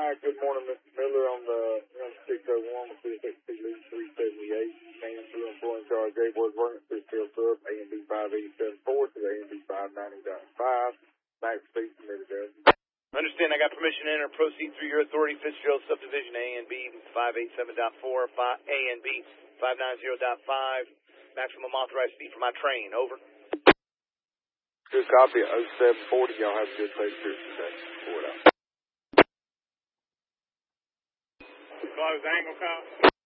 Hi, good morning, Mr. Miller on the 601 with 378. Came through employing charge A board working through field sub A and B 5874 to the A and B 590.5. Max speed submitted there. Understand I got permission to enter proceed through your authority, Fitzgerald Subdivision A and B 587.4, A and B 590.5. Maximum authorized speed for my train. Over. Good copy at 0740. Y'all have a good day. Forward out. Close angle cop.